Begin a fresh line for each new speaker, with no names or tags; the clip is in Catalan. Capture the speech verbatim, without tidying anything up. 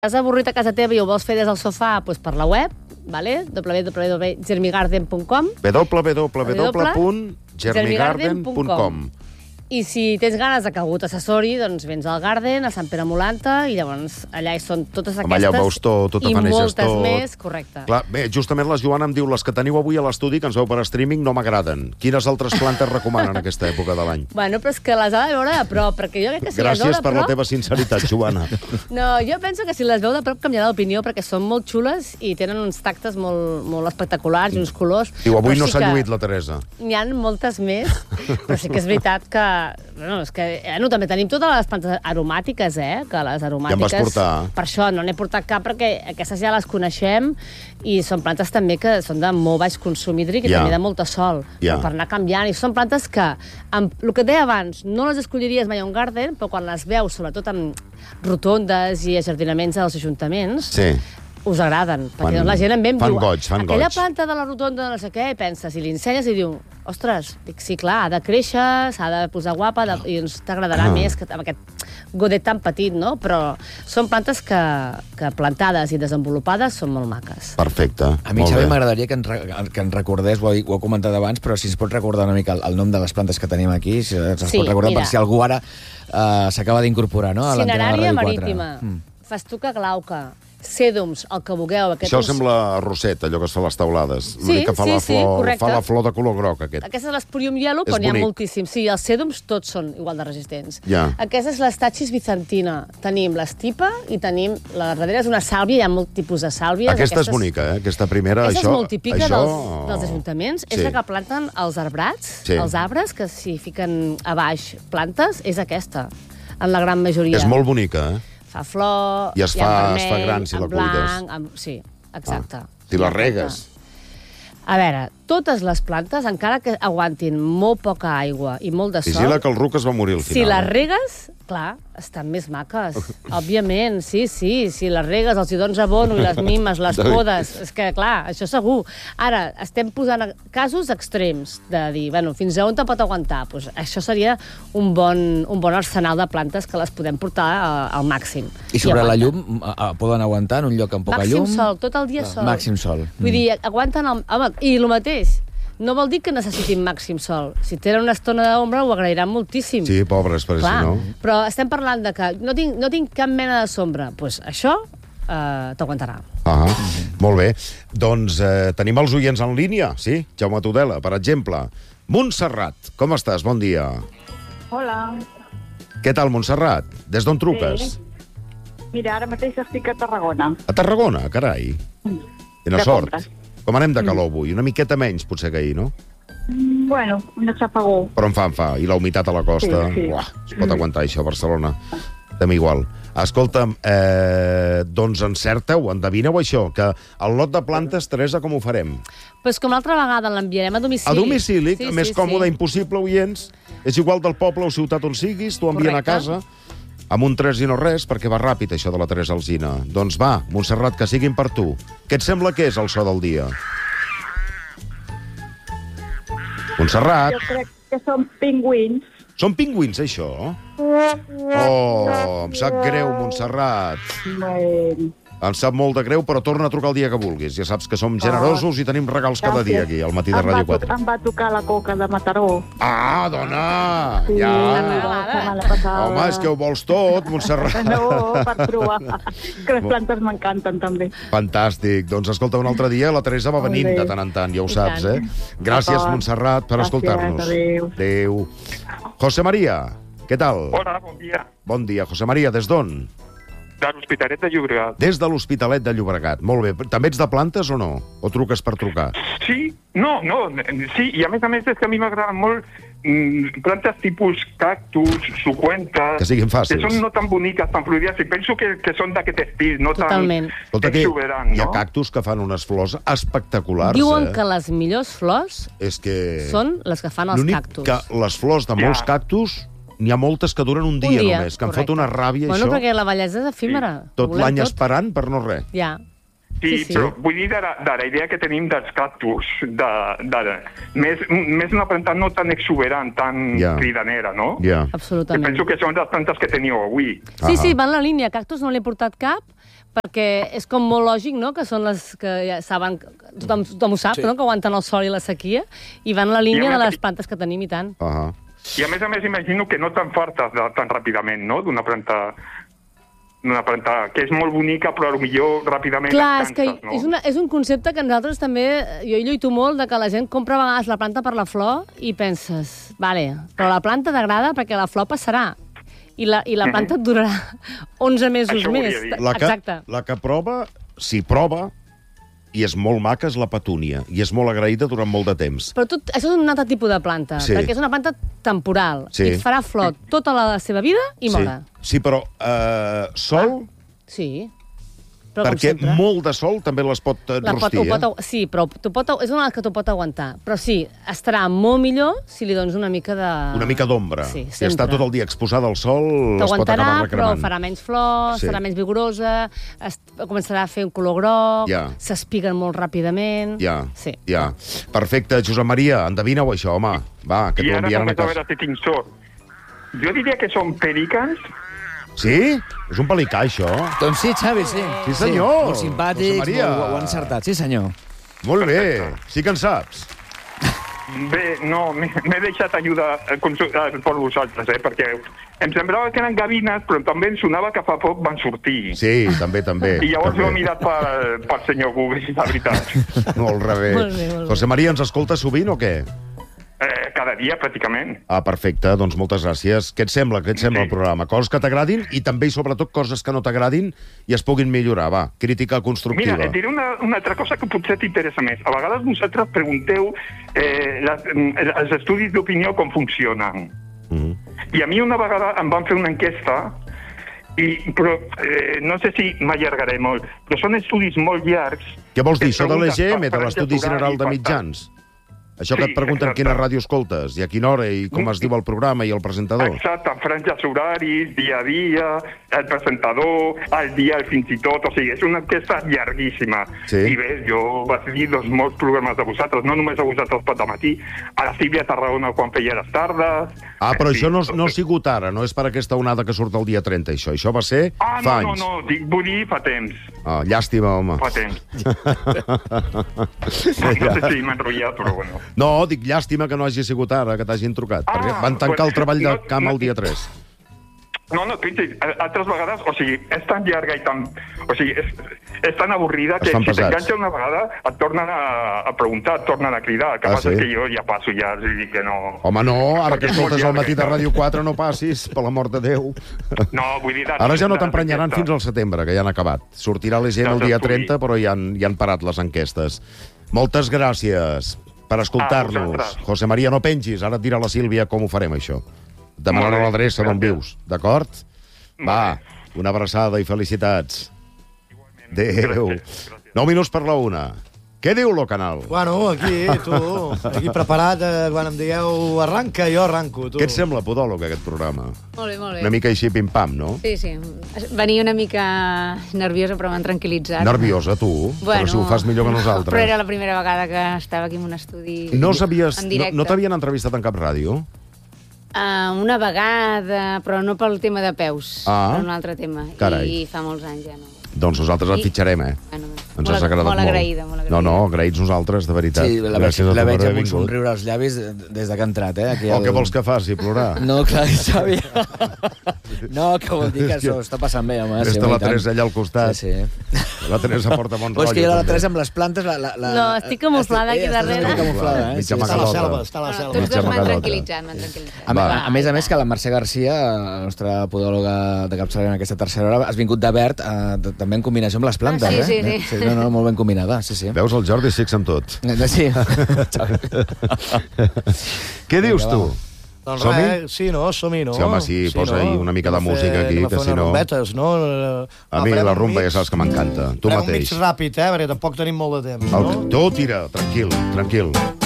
Estàs avorrit a casa teva i ho vols fer des del sofà, doncs per la web, vale? w w w punt germigarden punt com
w w w punt germigarden punt com.
I si tens ganes de que algú t'assessori, doncs vens al Garden, a Sant Pere Molanta, i llavors allà hi són totes aquestes...
Home, allà ho veus tot, tot
i
amaneixes
moltes
tot.
més, correcte.
Clar, bé, justament la Joana em diu, les que teniu avui a l'estudi, que ens veu per streaming, no m'agraden. Quines altres plantes recomanen aquesta època de l'any?
Bueno, però és que les ha de veure de prop, perquè jo crec que si les veu
Gràcies
de
per
prop...
la teva sinceritat, Joana.
No, jo penso que si les veu de prop canviarà d'opinió, perquè són molt xules i tenen uns tactes molt, molt espectaculars i uns colors.
Diu, avui
però
no
sí
s'ha
que
lluït la Teresa.
N'hi ha moltes més, però sí que és veritat que... Bueno, és que bueno, també tenim totes les plantes aromàtiques, eh? Que les aromàtiques...
Ja em vas portar.
Per això no n'he portat cap, perquè aquestes ja les coneixem i són plantes també que són de molt baix consum hídric i
Ja.
també de molta sol,
Ja.
per anar canviant. I són plantes que, amb el que et deia abans, no les escolliries mai a un garden, però quan les veus, sobretot amb rotondes i ajardinaments dels ajuntaments,
Sí.
us agraden, perquè
Fan-
la gent em ve i em
fan
diu,
goig, fan
aquella
goig."
planta de la rotonda no sé què, i penses, i li ensenyes i diu, ostres, dic, sí, clar, ha de créixer, s'ha de posar guapa, de, i ens t'agradarà
Ah.
més que amb aquest godet tan petit, no? Però són plantes que, que plantades i desenvolupades són molt maques.
Perfecte.
A mi,
Molt
Xavi,
bé.
m'agradaria que, ens re- que ens recordés, ho, he- ho he comentat abans, però si es pot recordar una mica el, el nom de les plantes que tenim aquí, si es
Sí,
pot recordar
mira.
per si algú ara uh, s'acaba d'incorporar, no? a l'antena de
Cinerària
Ràdio quatre.
marítima,
Mm.
festuca glauca, sèdums, el que vulgueu. Aquest
Això
uns-
sembla rosset, allò que es fa a les taulades.
Sí,
L'únic que fa
sí,
la
sí,
flor,
correcte.
fa la flor de color groc, aquest.
Aquesta és l'esporium yellow,
És
però n'hi ha
bonic.
moltíssims. Sí, els sèdums tots són igual de resistents.
Ja.
Aquesta és l'estachis bizantina. Tenim l'estipa i tenim... La darrere és una sàlvia, hi ha molt tipus de sàlvies.
Aquesta és
Aquestes-
bonica, eh? Aquesta primera,
Aquesta
això...
és molt típica
això...
dels, dels ajuntaments.
Sí.
És la que planten els arbrats,
Sí.
els arbres, que s'hi fiquen a baix plantes, és aquesta, en la gran majoria.
És molt bonica, eh?
Fa flor,
I es
hi ha
fa-
vermell,
es fa gran si
en
la
blanc,
cuides.
Amb, sí, exacte.
Ah, si la regues.
A veure, totes les plantes, encara que aguantin molt poca aigua i molt de sol...
Vigila que el ruc es va morir al final.
Si les
eh?
regues, clar, estan més maques. Òbviament, sí, sí. Si les regues, els hi dones abono i les mimes, les podes... És que, clar, això segur. Ara, estem posant casos extrems de dir, bueno, fins a on te pot aguantar? Pues això seria un bon, un bon arsenal de plantes que les podem portar a, al màxim.
I sobre la
aguanten.
llum, a, a, poden aguantar en un lloc amb poca
Màxim
llum?
sol, tot el dia sol.
Màxim sol.
Vull dir, aguanten... El... Home, i el mateix, no vol dir que necessitin màxim sol. Si tenen una estona d'ombra, ho agrairan moltíssim.
Sí, pobres, per
Clar,
si no...
però estem parlant de que no tinc, no tinc cap mena de sombra. Doncs pues això eh, t'aguantarà.
Ah, molt bé. Doncs eh, tenim els oients en línia, sí? Jaume Tudela, per exemple. Montserrat, com estàs? Bon dia.
Hola.
Què tal, Montserrat? Des d'on truques?
Sí. Mira, ara mateix estic a Tarragona.
A Tarragona, carai. Quina
De
sort.
compres.
Com anem de calor avui? Una miqueta menys, potser, que ahir, no?
Mm, Bueno, una xafagó.
Però en fa, en fa. I la humitat a la costa.
Sí, sí.
Uah, es pot aguantar, això, a Barcelona. Estem igual. Escolta'm, eh, doncs encerteu, endevineu això, que el lot de plantes, Teresa, com ho farem?
Pues com l'altra vegada l'enviarem a domicili.
A domicili,
Sí,
més
sí,
còmode,
sí.
impossible, oients. És igual del poble o ciutat on siguis, t'ho envien
Correcte.
a casa, amb un tres i no res, perquè va ràpid, això de la Teresa Alsina. Doncs va, Montserrat, que siguin per tu. Què et sembla que és el so del dia? Montserrat,
Jo crec que són pingüins.
són pingüins, això? Oh, em sap greu, Montserrat.
Bueno,
Em sap molt de greu, però torna a trucar el dia que vulguis. Ja saps que som generosos i tenim regals cada dia aquí, al matí de
em va
Ràdio
to-
quatre.
Em va tocar la coca de Mataró.
Ah, dona!
Sí,
Ja.
la setmana passada.
Home, és que ho vols tot, Montserrat.
No, per provar. Que les plantes m'encanten, també.
Fantàstic. Doncs escolta, un altre dia la Teresa va
Molt
venint
bé.
de tant en tant, ja ho
I
saps,
tant.
eh? Gràcies,
D'acord.
Montserrat, per
Gràcies,
escoltar-nos.
adéu.
Adéu. José María, què tal?
Hola, bon dia.
Bon dia. José María, des d'on?
De l'Hospitalet de Llobregat.
Des de l'Hospitalet de Llobregat. Molt bé. També ets de plantes o no? O truques per trucar?
Sí, no, no, sí, i a més a més és que a mi m'agraden molt mm, plantes tipus cactus, suculentes...
Que siguin fàcils.
Que són no tan boniques, tan fluides, i penso que, que són d'aquest estil, no
Totalment.
tan
Escolta, que
exuberant,
hi ha
no?
cactus que fan unes flors espectaculars,
Diuen
eh?
que les millors flors
És que...
són les que fan els
L'únic
cactus.
que les flors de molts
Ja.
cactus, n'hi ha moltes que duren un dia,
Un dia,
només, que em
correcte.
fot una ràbia,
Bueno,
això.
perquè la bellesa és efímera.
Tot
Ho volem
l'any
tot.
esperant per no res.
Ja.
Sí,
Sí, sí.
però vull dir de la, de la idea que tenim dels cactus, de, de, més, més una planta no tan exuberant, tan
Ja.
cridanera, no?
Ja.
Que
Absolutament.
penso que són les plantes que teniu avui.
Sí,
Ah.
sí, va en la línia. Cactus no l'he portat cap, perquè és com molt lògic, no?, que són les que ja saben, tothom, tothom ho sap,
Sí.
no?, que aguanten el sol i la sequia, i van en la línia
I a
de
més-
les plantes que tenim i tant.
Uh -huh.
I a més a més imagino que no te'n fartes de, tan ràpidament, no?, d'una planta d'una planta que és molt bonica, però potser ràpidament
Clar,
et
és que
canses, no?
és, una, és un concepte que nosaltres també, jo hi lluito molt, de que la gent compra a vegades la planta per la flor i penses, vale, però la planta t'agrada perquè la flor passarà. I la, i la planta et durarà onze mesos
Això volia
més.
dir.
La que,
Exacte.
la que prova, si prova, i és molt maca, és la petúnia. I és molt agraïda durant molt de temps.
Però tot, això és un altre tipus de planta,
Sí.
perquè és una planta temporal.
Sí.
I et farà flor tota la seva vida i
sí.
moda.
Sí, però eh, sol,
Sí. Però com
perquè
sempre.
molt de sol també les pot eh,
La pot,
rostir,
ho pot,
eh?
agu- sí, però t'ho pot, agu- és una que t'ho pot aguantar. Però sí, estarà molt millor si li dones una mica de...
Una mica d'ombra.
Sí,
si està
sempre.
tot el dia exposada al sol, es pot acabar
T'aguantarà, però
recremant.
farà menys flors,
Sí.
serà menys vigorosa, es, començarà a fer un color groc,
Ja.
s'espiguen molt ràpidament...
Ja,
Sí.
ja. Perfecte, Josep Maria, endevina-ho això, home. Va, que
I
t'ho
ara
enviaran a
només a
casa.
veure si tinc sort. Jo diria que són pelicans.
Sí? És un pelicà, això.
Doncs sí, Xavi, sí.
Sí, senyor.
Molt simpàtics,
José María.
molt, ho han encertat, sí, senyor.
Molt bé, sí que en saps.
Bé, no, m'he m'he deixat ajudar eh, consu- eh, per vosaltres, eh, perquè em semblava que eren gavines, però també em sonava que fa poc van sortir.
Sí, també, també.
I llavors
també.
ho he mirat pel, pel senyor Google, la veritat.
No, al revés.
Molt bé, molt bé.
José Maria, ens escolta sovint o què?
Eh, cada dia, pràcticament.
Ah, perfecte, doncs moltes gràcies. Què et sembla, què et sembla
Sí.
el programa? Coses que t'agradin i també i sobretot coses que no t'agradin i es puguin millorar, va. Crítica constructiva.
Mira, et diré una, una altra cosa que potser t'interessa més. A vegades vosaltres pregunteu eh, les, mm, els estudis d'opinió com funcionen.
Mhm.
I a mi una vegada em van fer una enquesta, i, però eh, no sé si m'allargaré molt, però són estudis molt llargs.
Què vols dir,
que
això de
preguntes
l'E G M,
per
de l'Estudi
franges
General de
horàries, per tant.
Mitjans? Això que
Sí,
et pregunten
exacte.
quina ràdio escoltes i a quina hora i com es diu el programa i el presentador.
Exacte, franges horaris, dia a dia, el presentador, el dia fins i tot, o sigui, és una enquesta llarguíssima.
Sí.
I bé, jo vaig dir doncs, molts programes de vosaltres, no només a vosaltres per matí, a la Sílvia Tarragona quan feia les tardes...
Ah, però
En
això
fi,
no,
tot
no ha
això.
sigut ara, no és per aquesta onada que surt el dia trenta, això. Això va ser
Ah,
fa
no, no,
anys.
no, dic, vull dir fa temps,
Ah, llàstima, home.
fa temps. No sé si m'he enrotllat, però bueno.
No, dic llàstima que no hagi sigut ara, que t'hagin trucat,
Ah,
perquè van tancar
pues,
el treball de
no-
camp
no-
el dia tres.
No, no, t'ho dic, altres vegades, o sigui, és tan llarga i tan... O sigui, és, és tan avorrida que
Es fan
si
pesats.
t'enganxa una vegada et tornen a, a preguntar, et tornen a cridar. El que
Ah,
passa
sí?
és que jo ja passo, ja els dic que no...
Home, no, ara que
Perquè és molt
escoltes al matí de
llarga,
Ràdio quatre no passis, per l'amor de Déu.
No, vull dir...
Ara ja no
de-
t'emprenyaran
d'aquesta.
fins al setembre, que ja han acabat. Sortirà l'E G M el
Dels
dia
estudis.
trenta, però ja han, ja han parat les enquestes. Moltes gràcies per escoltar-nos.
vosaltres.
José María, no pengis, ara et dirà la Sílvia com ho farem, això. Demanarà
Molt bé,
l'adreça d'on
gràcies.
vius, d'acord? Va, una abraçada i felicitats. Adéu.
Gràcies, gràcies.
Nou minuts per la una. Què diu lo canal?
Bueno, aquí, tu, aquí preparat, eh, quan em digueu arranca, jo arranco, tu.
Què et sembla, podòleg, aquest programa?
Molt bé, molt bé.
Una mica així pim-pam, no?
Sí, sí. Venia una mica nerviosa, però m'han tranquil·litzat.
Nerviosa, tu? Però si ho fas millor que nosaltres.
Però era la primera vegada que estava aquí en un estudi
No sabies,
en
no,
directe.
no t'havien entrevistat en cap ràdio?
Uh, una vegada, però no pel tema de peus,
Ah.
per un altre tema.
Carai.
I fa molts anys ja no.
Doncs nosaltres et
I-
fitxarem, eh?
Bueno,
Ens
molt,
has agradat molt.
molt agraïda, molt agraïda.
No, no, agraïts nosaltres, de veritat.
Sí, la,
Gràcies a
la
tu
veig
per
amb
haver
un
vingut.
somriure als llavis des de que ha entrat, eh? Aquí
O
el-
què vols que faci, plorar?
No, clar, Xavi. No, que vol dir que això està passant bé, home.
Ves-te
home,
la
i tant.
Teresa allà al costat.
Sí, sí.
La Teresa porta bon
Però és
rotllo.
que jo la
també.
Teresa amb les plantes... La, la, la...
No, estic camuflada aquí
Estic- eh,
darrere.
Estàs una mica camuflada, eh?
Mitja
Sí,
Està a la
macalota.
selva, està a la
Bueno,
selva.
tots
Mitja
dos m'han
macalota.
tranquil·litzat, m'han tranquil·litzat.
A,
Va.
a, a més a més que la Mercè Garcia, la nostra podòloga de capçalera en aquesta tercera hora, has vingut de verd, eh, t- també en combinació amb les plantes,
Ah, sí, sí,
eh?
sí.
sí. No, no, molt ben combinada, sí, sí.
Veus, el Jordi es fixa en tot.
Eh, Sí.
Què dius,
Vinga,
tu?
va.
Doncs
Som-hi?
res, sí, no, som-hi, no?
Sí, home, sí, posa-hi una mica de
Anem a
música
fer-
aquí,
anem a
que
fer
si
unes
no-
rumbetes, no?
A mi
farem
la
un
rumba ja
mix.
saps que m'encanta. Tu
Farem un
mateix.
mix ràpid, eh, perquè tampoc tenim molt de temps,
El,
no?
tu tira, tranquil, tranquil.